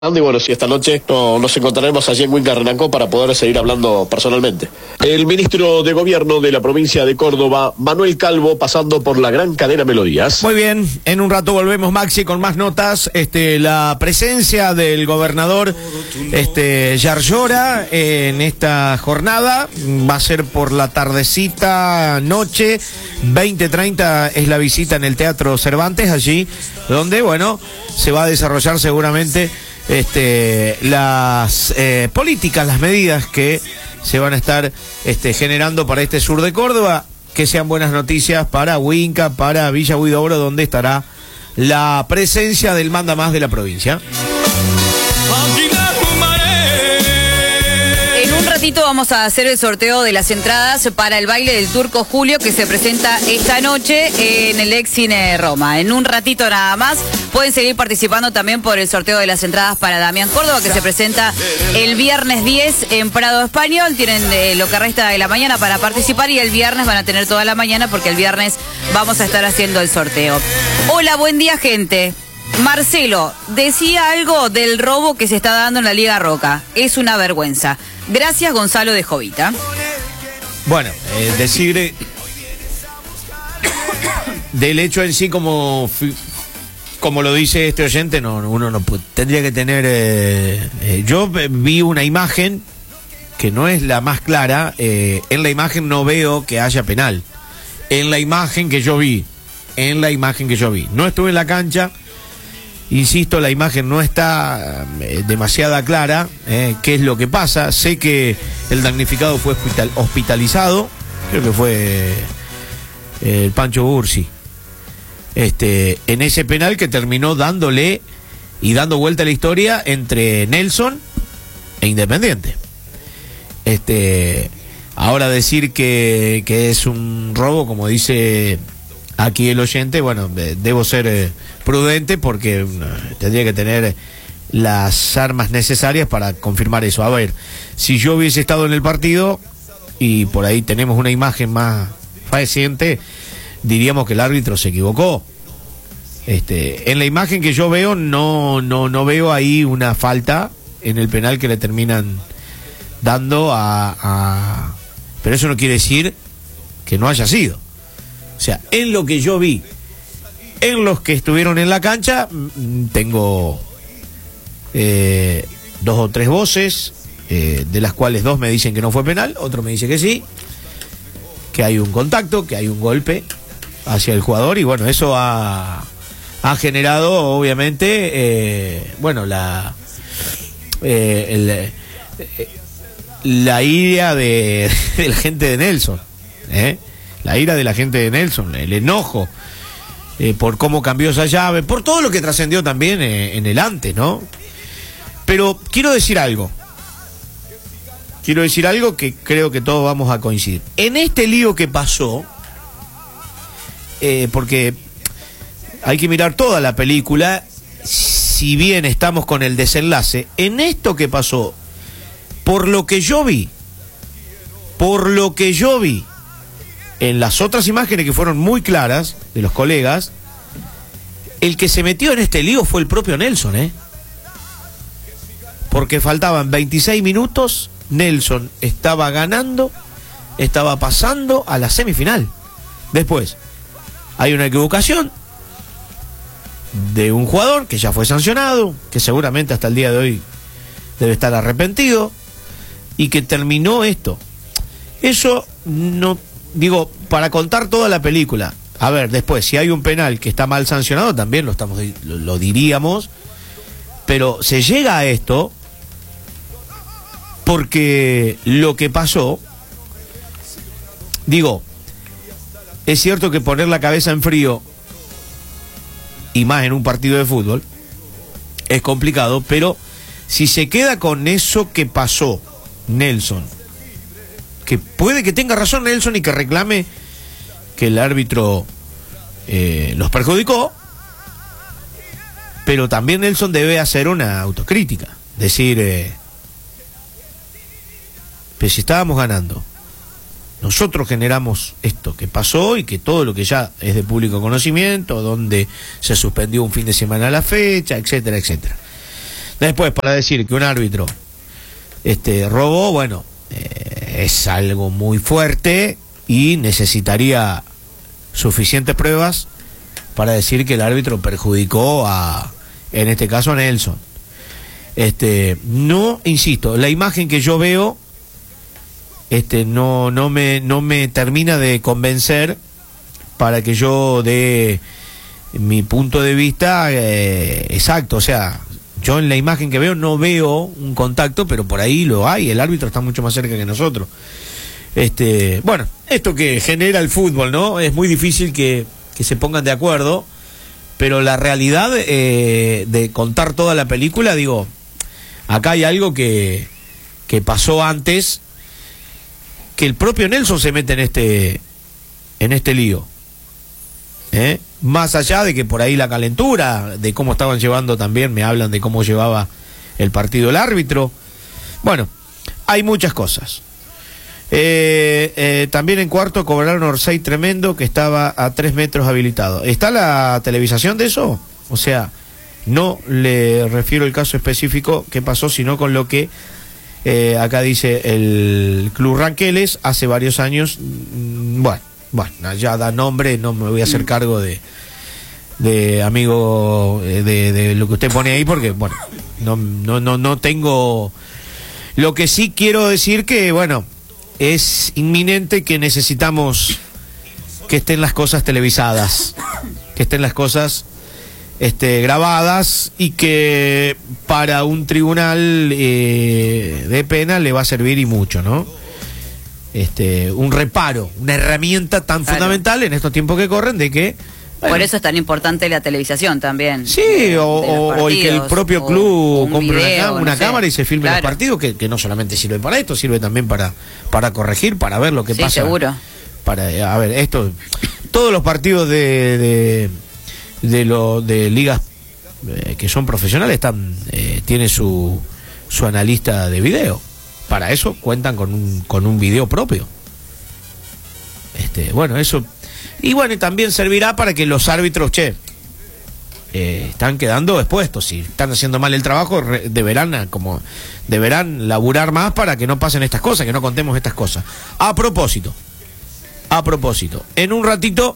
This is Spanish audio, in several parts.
Y bueno, si esta noche nos encontraremos allí en Huinca Renacó para poder seguir hablando personalmente. El ministro de Gobierno de la provincia de Córdoba, Manuel Calvo, pasando por la gran cadena Melodías. Muy bien, en un rato volvemos, Maxi, con más notas. La presencia del gobernador Yarlora en esta jornada va a ser por la tardecita, noche, 20:30 es la visita en el Teatro Cervantes, allí donde, bueno, se va a desarrollar seguramente las políticas, las medidas que se van a estar generando para este sur de Córdoba, que sean buenas noticias para Huinca, para Villa Huidobro, donde estará la presencia del mandamás de la provincia. En un ratito vamos a hacer el sorteo de las entradas para el baile del Turco Julio, que se presenta esta noche en el ex Cine Roma. En un ratito nada más. Pueden seguir participando también por el sorteo de las entradas para Damián Córdoba, que se presenta el viernes 10 en Prado Español. Tienen lo que resta de la mañana para participar y el viernes van a tener toda la mañana porque el viernes vamos a estar haciendo el sorteo. Hola, buen día, gente. Marcelo, decía algo del robo que se está dando en la Liga Roca. Es una vergüenza. Gracias, Gonzalo de Jovita. Bueno, decir del hecho en sí como lo dice este oyente, uno no tendría que tener... yo vi una imagen que no es la más clara. En la imagen no veo que haya penal. En la imagen que yo vi. No estuve en la cancha. Insisto, la imagen no está demasiado clara. ¿Qué es lo que pasa? Sé que el damnificado fue hospitalizado. Creo que fue el Pancho Bursi. En ese penal que terminó dándole y dando vuelta a la historia entre Nelson e Independiente. Ahora decir que es un robo, como dice aquí el oyente, bueno, debo ser prudente porque tendría que tener las armas necesarias para confirmar eso. A ver, si yo hubiese estado en el partido y por ahí tenemos una imagen más fehaciente, diríamos que el árbitro se equivocó. En la imagen que yo veo no veo ahí una falta en el penal que le terminan dando pero eso no quiere decir que no haya sido. O sea, en lo que yo vi, en los que estuvieron en la cancha, tengo 2 o 3 voces, de las cuales 2 me dicen que no fue penal, otro me dice que sí, que hay un contacto, que hay un golpe hacia el jugador, y bueno, eso ha generado obviamente la ira de la gente de Nelson, la ira de la gente de Nelson, el enojo por cómo cambió esa llave, por todo lo que trascendió también en el antes, ¿no? Pero quiero decir algo que creo que todos vamos a coincidir. En este lío que pasó, porque hay que mirar toda la película, si bien estamos con el desenlace, en esto que pasó, por lo que yo vi, en las otras imágenes que fueron muy claras de los colegas, el que se metió en este lío fue el propio Nelson, porque faltaban 26 minutos, Nelson estaba ganando, estaba pasando a la semifinal. Después, hay una equivocación de un jugador que ya fue sancionado, que seguramente hasta el día de hoy debe estar arrepentido, y que terminó esto. Eso no, digo, para contar toda la película. A ver, después, si hay un penal que está mal sancionado, también lo diríamos, pero se llega a esto porque lo que pasó, digo, es cierto que poner la cabeza en frío, y más en un partido de fútbol, es complicado, pero si se queda con eso que pasó Nelson, que puede que tenga razón Nelson y que reclame que el árbitro los perjudicó, pero también Nelson debe hacer una autocrítica, decir, pero si estábamos ganando, nosotros generamos esto que pasó y que todo lo que ya es de público conocimiento, donde se suspendió un fin de semana la fecha, etcétera, etcétera. Después, para decir que un árbitro robó, bueno, es algo muy fuerte y necesitaría suficientes pruebas para decir que el árbitro perjudicó en este caso a Nelson. No, insisto, la imagen que yo veo no me termina de convencer para que yo dé mi punto de vista exacto. O sea, yo en la imagen que veo no veo un contacto, pero por ahí lo hay. El árbitro está mucho más cerca que nosotros. Bueno, esto que genera el fútbol, ¿no? Es muy difícil que se pongan de acuerdo, pero la realidad de contar toda la película, digo, acá hay algo que pasó antes, que el propio Nelson se mete en este lío. Más allá de que por ahí la calentura, de cómo estaban llevando también, me hablan de cómo llevaba el partido el árbitro. Bueno, hay muchas cosas. También en cuarto cobraron Orsay tremendo, que estaba a 3 metros habilitado. ¿Está la televisación de eso? O sea, no le refiero el caso específico que pasó, sino con lo que acá dice el Club Ranqueles hace varios años. Bueno, ya da nombre, no me voy a hacer cargo de amigo de lo que usted pone ahí, porque bueno, no tengo. Lo que sí quiero decir que bueno, es inminente que necesitamos que estén las cosas televisadas, que estén las cosas grabadas, y que para un tribunal de pena le va a servir y mucho, ¿no? Un reparo, una herramienta tan fundamental en estos tiempos que corren, de que bueno, por eso es tan importante la televisación también. Sí, o el que el propio club compre una cámara y se filme claro, los partidos, que no solamente sirve para esto, sirve también para corregir, para ver lo que pasa. Sí, seguro. A ver, todos los partidos de ligas que son profesionales tiene su analista de video. Para eso cuentan con un video propio. Bueno, eso. Y bueno, también servirá para que los árbitros, están quedando expuestos. Si están haciendo mal el trabajo, deberán laburar más para que no pasen estas cosas, que no contemos estas cosas. A propósito, en un ratito,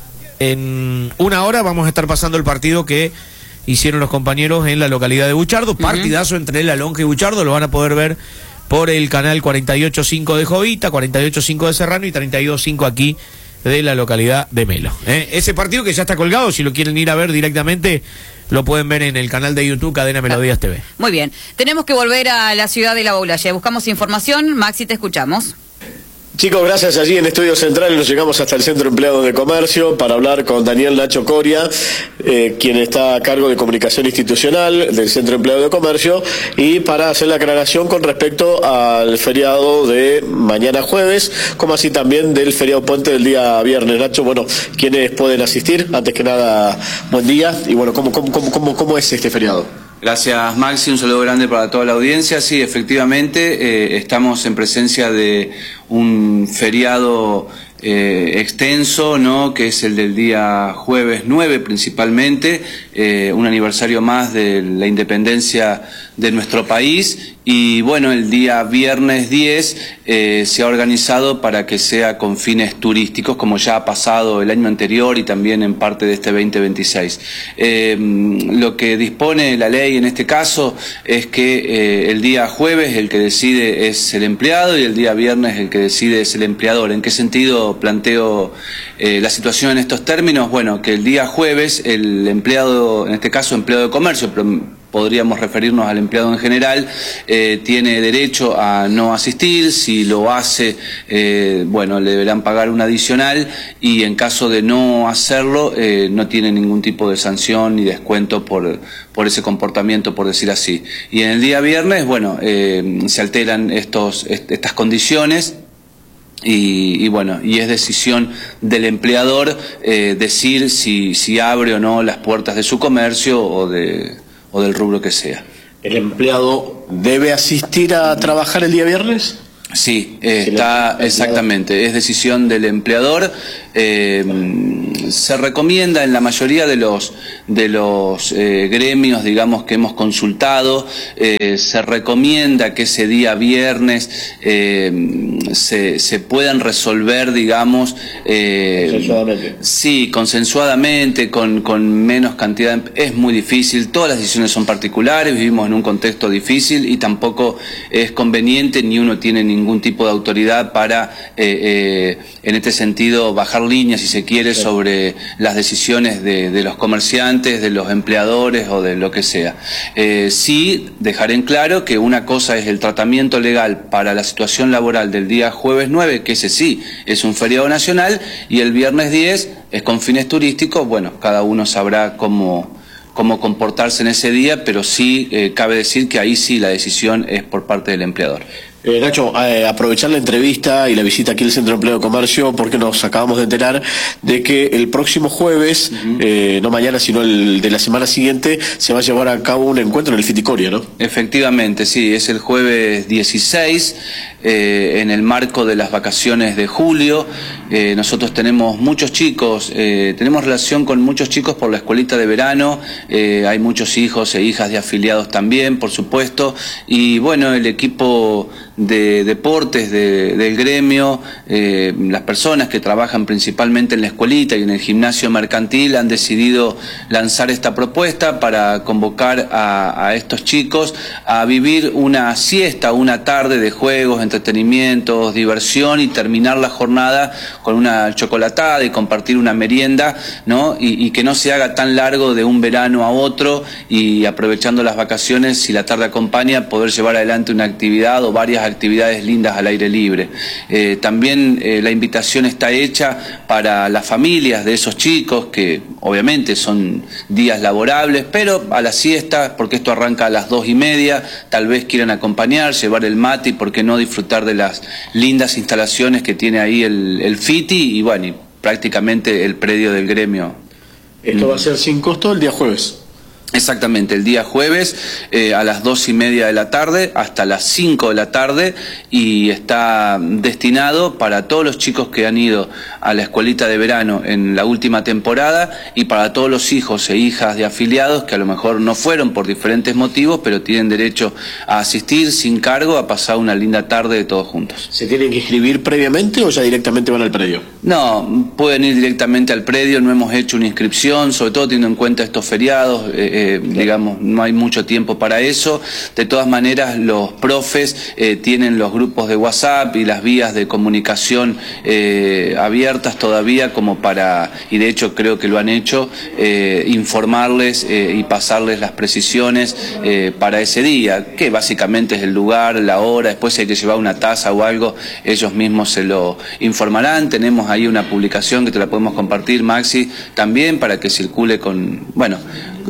en una hora, vamos a estar pasando el partido que hicieron los compañeros en la localidad de Buchardo. Partidazo entre La Lonja y Buchardo, lo van a poder ver por el canal 48.5 de Jovita, 48.5 de Serrano y 32.5 aquí de la localidad de Melo. Ese partido que ya está colgado, si lo quieren ir a ver directamente, lo pueden ver en el canal de YouTube Cadena Melodías TV. Muy bien, tenemos que volver a la ciudad de La Baulaye. Buscamos información. Maxi, te escuchamos. Chicos, gracias. Allí en Estudio Central nos llegamos hasta el Centro de Empleados de Comercio para hablar con Daniel Nacho Coria, quien está a cargo de comunicación institucional del Centro de Empleados de Comercio, y para hacer la aclaración con respecto al feriado de mañana jueves, como así también del feriado puente del día viernes. Nacho, bueno, ¿quiénes pueden asistir? Antes que nada, buen día. Y bueno, ¿cómo es este feriado? Gracias, Maxi, un saludo grande para toda la audiencia. Sí, efectivamente, estamos en presencia de un feriado extenso, ¿no?, que es el del día jueves 9 principalmente, un aniversario más de la independencia de nuestro país. Y bueno, el día viernes 10 se ha organizado para que sea con fines turísticos, como ya ha pasado el año anterior y también en parte de este 2026. Lo que dispone la ley en este caso es que el día jueves el que decide es el empleado y el día viernes el que decide es el empleador. ¿En qué sentido planteo la situación en estos términos? Bueno, que el día jueves el empleado, en este caso empleado de comercio, pero podríamos referirnos al empleado en general, tiene derecho a no asistir. Si lo hace, bueno, le deberán pagar un adicional, y en caso de no hacerlo, no tiene ningún tipo de sanción ni descuento por ese comportamiento, por decir así. Y en el día viernes, bueno, se alteran estas condiciones. Y bueno, y es decisión del empleador decir si abre o no las puertas de su comercio o del rubro que sea. ¿El empleado debe asistir a trabajar el día viernes? Sí, está exactamente, es decisión del empleador. Se recomienda en la mayoría de los gremios, digamos, que hemos consultado, se recomienda que ese día viernes se puedan resolver, digamos, consensuadamente. Sí, consensuadamente, con menos cantidad. Es muy difícil, todas las decisiones son particulares, vivimos en un contexto difícil y tampoco es conveniente ni uno tiene ningún tipo de autoridad para, en este sentido, bajar líneas, si se quiere, sobre las decisiones de los comerciantes, de los empleadores o de lo que sea. Sí, dejar en claro que una cosa es el tratamiento legal para la situación laboral del día jueves 9, que ese sí es un feriado nacional, y el viernes 10 es con fines turísticos. Bueno, cada uno sabrá cómo comportarse en ese día, pero sí cabe decir que ahí sí la decisión es por parte del empleador. Nacho, aprovechar la entrevista y la visita aquí al Centro de Empleo de Comercio, porque nos acabamos de enterar de que el próximo jueves, no mañana, sino el de la semana siguiente, se va a llevar a cabo un encuentro en el Fiticoria, ¿no? Efectivamente, sí, es el jueves 16, en el marco de las vacaciones de julio. Nosotros tenemos muchos chicos, tenemos relación con muchos chicos por la escuelita de verano, hay muchos hijos e hijas de afiliados también, por supuesto, y bueno, el equipo de deportes del gremio, las personas que trabajan principalmente en la escuelita y en el gimnasio mercantil han decidido lanzar esta propuesta para convocar a estos chicos a vivir una siesta, una tarde de juegos, entretenimientos, diversión, y terminar la jornada con una chocolatada y compartir una merienda, ¿no? Y que no se haga tan largo de un verano a otro, y aprovechando las vacaciones, si la tarde acompaña, poder llevar adelante una actividad o varias actividades lindas al aire libre. También la invitación está hecha para las familias de esos chicos, que obviamente son días laborables, pero a la siesta, porque esto arranca a las 2:30, tal vez quieran acompañar, llevar el mate y por qué no disfrutar de las lindas instalaciones que tiene ahí el FITI y bueno, y prácticamente el predio del gremio. Esto va a ser sin costo el día jueves. Exactamente, el día jueves a las 2:30 de la tarde hasta las 5 de la tarde, y está destinado para todos los chicos que han ido a la escuelita de verano en la última temporada y para todos los hijos e hijas de afiliados que a lo mejor no fueron por diferentes motivos, pero tienen derecho a asistir sin cargo, a pasar una linda tarde de todos juntos. ¿Se tienen que inscribir previamente o ya directamente van al predio? No, pueden ir directamente al predio, no hemos hecho una inscripción, sobre todo teniendo en cuenta estos feriados. Digamos, no hay mucho tiempo para eso. De todas maneras, los profes tienen los grupos de WhatsApp y las vías de comunicación abiertas todavía como para, y de hecho creo que lo han hecho, informarles y pasarles las precisiones para ese día, que básicamente es el lugar, la hora. Después si hay que llevar una taza o algo, ellos mismos se lo informarán. Tenemos ahí una publicación que te la podemos compartir, Maxi, también para que circule con, bueno,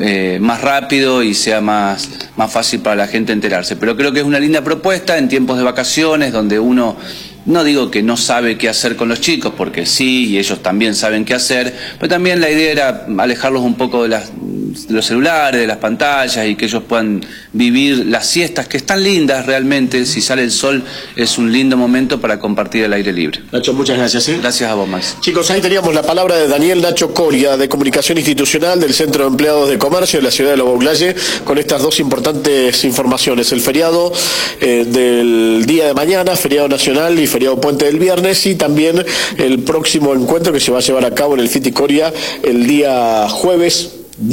más rápido y sea más fácil para la gente enterarse. Pero creo que es una linda propuesta en tiempos de vacaciones, donde uno, no digo que no sabe qué hacer con los chicos, porque sí, y ellos también saben qué hacer, pero también la idea era alejarlos un poco de los celulares, de las pantallas, y que ellos puedan vivir las siestas, que están lindas realmente. Si sale el sol es un lindo momento para compartir el aire libre. Nacho, muchas gracias. Gracias a vos, Max. Chicos, ahí teníamos la palabra de Daniel Nacho Coria, de Comunicación Institucional del Centro de Empleados de Comercio de la ciudad de Lobo Blaye, con estas dos importantes informaciones: el feriado del día de mañana, feriado nacional, y feriado puente del viernes, y también el próximo encuentro que se va a llevar a cabo en el Fiticoria el día jueves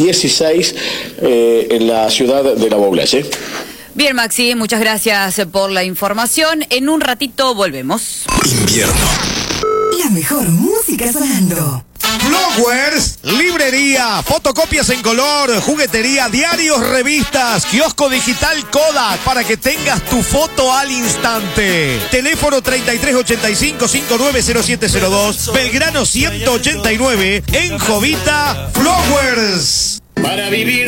16 en la ciudad de Lobo Blaye. Bien, Maxi, muchas gracias por la información. En un ratito volvemos. Invierno. La mejor música sonando. Flowers, librería, fotocopias en color, juguetería, diarios, revistas, kiosco digital Kodak para que tengas tu foto al instante. Teléfono 3385-590702, Belgrano 189, en Jovita, Flowers. Para vivir